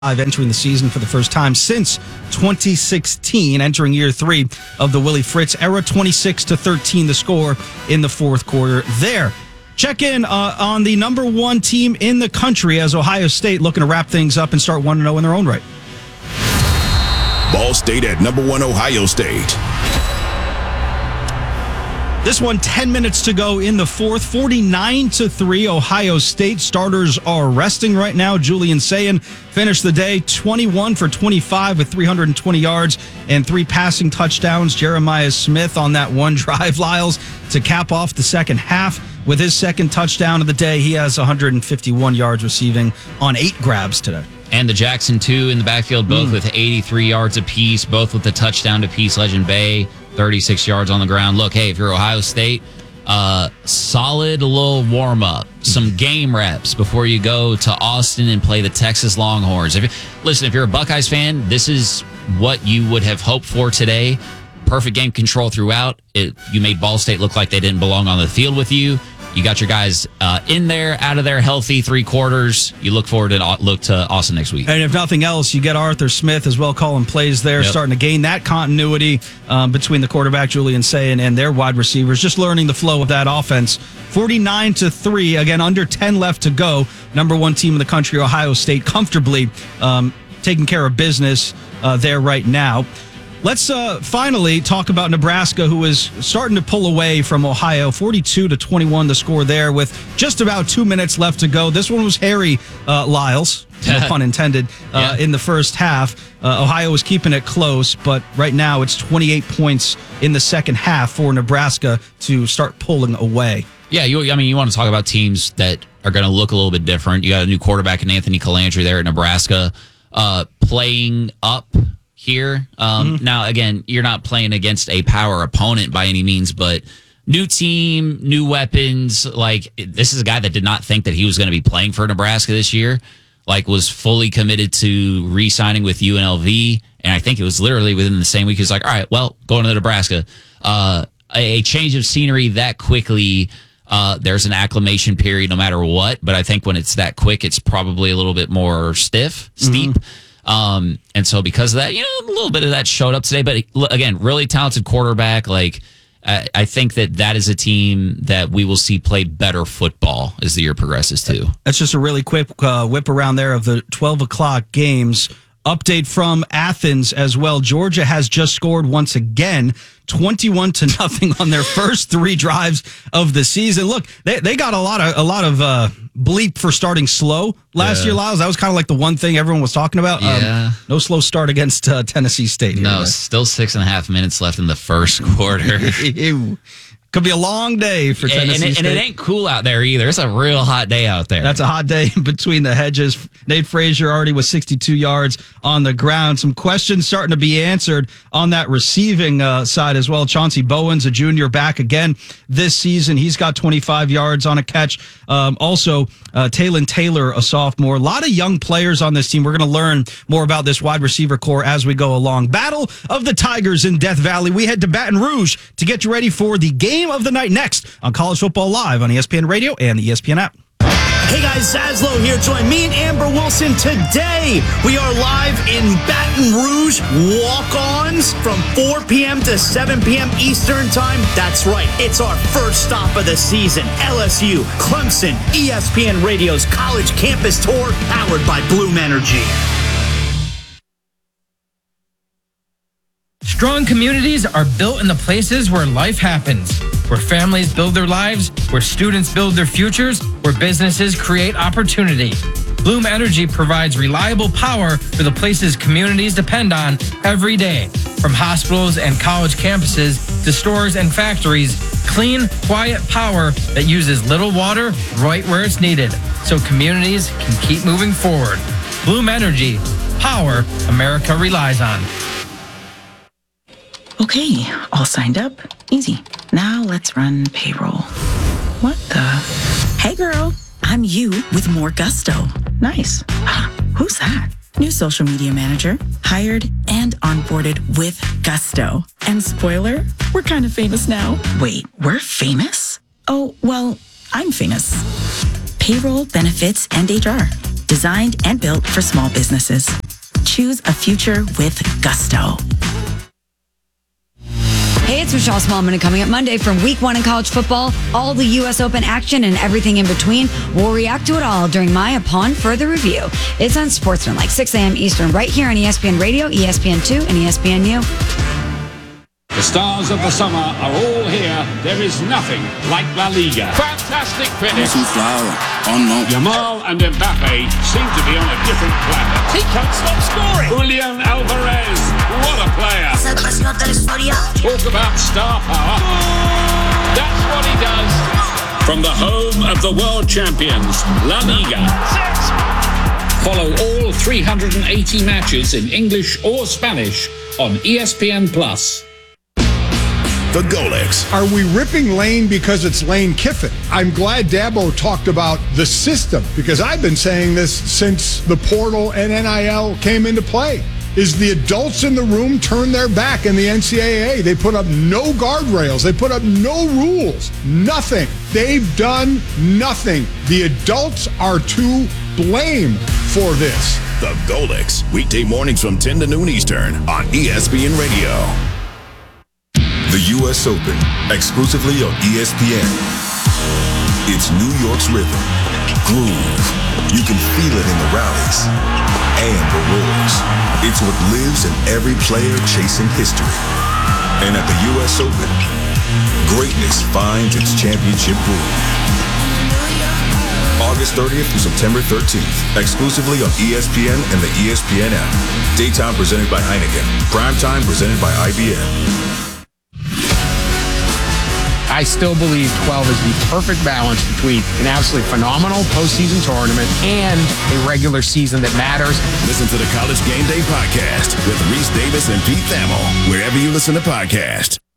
entering the season for the first time since 2016, entering year 3 of the Willie Fritz era. 26-13 the score in the fourth quarter there. Check in on the number 1 team in the country as Ohio State looking to wrap things up and start 1-0 in their own right. Ball State at number 1 Ohio State. This one, 10 minutes to go in the fourth, 49-3. Ohio State starters are resting right now. Julian Sayin finished the day 21 for 25 with 320 yards and 3 passing touchdowns. Jeremiah Smith on that one drive, Lyles, to cap off the second half with his second touchdown of the day. He has 151 yards receiving on 8 grabs today. And the Jackson 2 in the backfield, both with 83 yards apiece, both with the touchdown to Peace Legend Bay, 36 yards on the ground. Look, hey, if you're Ohio State, solid little warm-up, some game reps before you go to Austin and play the Texas Longhorns. If you're a Buckeyes fan, this is what you would have hoped for today. Perfect game control throughout. You made Ball State look like they didn't belong on the field with you. You got your guys in there, out of there, healthy 3 quarters. You look forward to Austin next week. And if nothing else, you get Arthur Smith as well calling plays there, starting to gain that continuity between the quarterback, Julian Sayin, and their wide receivers, just learning the flow of that offense. 49-3, again, under 10 left to go. Number 1 team in the country, Ohio State, comfortably taking care of business there right now. Let's finally talk about Nebraska, who is starting to pull away from Ohio. 42-21 the score there with just about 2 minutes left to go. This one was hairy, Lyles, no pun intended, in the first half. Ohio was keeping it close, but right now it's 28 points in the second half for Nebraska to start pulling away. Yeah, you want to talk about teams that are going to look a little bit different. You got a new quarterback in Anthony Calandri there at Nebraska, playing up here. Now, again, you're not playing against a power opponent by any means, but new team, new weapons. Like, this is a guy that did not think that he was going to be playing for Nebraska this year, like was fully committed to re-signing with UNLV. And I think it was literally within the same week. He was like, all right, well, going to Nebraska. A change of scenery that quickly, there's an acclimation period no matter what. But I think when it's that quick, it's probably a little bit more steep. And so because of that, a little bit of that showed up today. But again, really talented quarterback. Like, I think that is a team that we will see play better football as the year progresses too. That's just a really quick whip around there of the 12 o'clock games. Update from Athens as well. Georgia has just scored once again, 21-0 on their first 3 drives of the season. Look, they got a lot of bleep for starting slow last year, Lyles. That was kind of like the one thing everyone was talking about. No slow start against Tennessee State here. No, still 6.5 minutes left in the first quarter. Could be a long day for Tennessee State. And it ain't cool out there either. It's a real hot day out there. That's a hot day between the hedges. Nate Frazier already with 62 yards on the ground. Some questions starting to be answered on that receiving side as well. Chauncey Bowens, a junior, back again this season. He's got 25 yards on a catch. Also, Talon Taylor, a sophomore. A lot of young players on this team. We're going to learn more about this wide receiver core as we go along. Battle of the Tigers in Death Valley. We head to Baton Rouge to get you ready for the game of the night next on College Football Live on ESPN Radio and the ESPN app. Hey guys, Zaslow here. Join me and Amber Wilson today. We are live in Baton Rouge. Walk-ons from 4 p.m. to 7 p.m. Eastern Time. That's right. It's our first stop of the season. LSU, Clemson, ESPN Radio's College Campus Tour, powered by Bloom Energy. Strong communities are built in the places where life happens, where families build their lives, where students build their futures, where businesses create opportunity. Bloom Energy provides reliable power for the places communities depend on every day. From hospitals and college campuses to stores and factories, clean, quiet power that uses little water right where it's needed, so communities can keep moving forward. Bloom Energy, power America relies on. Okay, all signed up. Easy. Now let's run payroll. What the? Hey girl, I'm you with more gusto. Nice. Who's that? New social media manager, hired and onboarded with gusto. And spoiler, we're kind of famous now. Wait, we're famous? Oh, well, I'm famous. Payroll, benefits, and HR. Designed and built for small businesses. Choose a future with Gusto. Hey, it's Michelle Smallman, and coming up Monday from Week 1 in college football, all the U.S. Open action and everything in between. We'll react to it all during my Upon Further Review. It's on Sportsman, like 6 a.m. Eastern, right here on ESPN Radio, ESPN2, and ESPNU. The stars of the summer are all here. There is nothing like La Liga. Fantastic finish. Yamal and Mbappe seem to be on a different planet. He can't stop scoring. Julian Alvarez, what a player. Talk about star power. That's what he does. From the home of the world champions, La Liga. Follow all 380 matches in English or Spanish on ESPN+. The Golics. Are we ripping Lane because it's Lane Kiffin? I'm glad Dabo talked about the system, because I've been saying this since the portal and NIL came into play. Is the adults in the room turn their back in the NCAA. They put up no guardrails. They put up no rules. Nothing. They've done nothing. The adults are to blame for this. The Golics. Weekday mornings from 10 to noon Eastern on ESPN Radio. The U.S. Open, exclusively on ESPN. It's New York's rhythm, groove. You can feel it in the rallies and the roars. It's what lives in every player chasing history. And at the U.S. Open, greatness finds its championship groove. August 30th through September 13th, exclusively on ESPN and the ESPN app. Daytime presented by Heineken. Primetime presented by IBM. I still believe 12 is the perfect balance between an absolutely phenomenal postseason tournament and a regular season that matters. Listen to the College Game Day podcast with Reese Davis and Pete Thamel, wherever you listen to podcasts.